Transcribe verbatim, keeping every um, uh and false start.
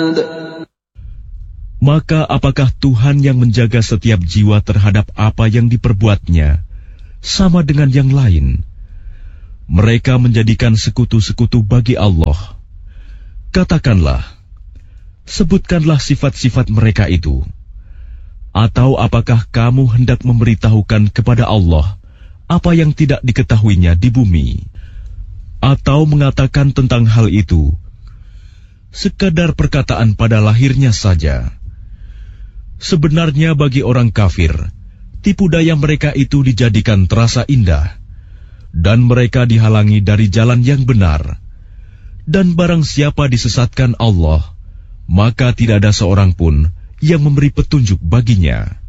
Maka apakah Tuhan yang menjaga setiap jiwa terhadap apa yang diperbuatnya sama dengan yang lain? Mereka menjadikan sekutu-sekutu bagi Allah. Katakanlah, sebutkanlah sifat-sifat mereka itu. Atau apakah kamu hendak memberitahukan kepada Allah apa yang tidak diketahuinya di bumi? Atau mengatakan tentang hal itu sekadar perkataan pada lahirnya saja? Sebenarnya bagi orang kafir, tipu daya mereka itu dijadikan terasa indah, dan mereka dihalangi dari jalan yang benar. Dan barang siapa disesatkan Allah, maka tidak ada seorang pun yang memberi petunjuk baginya.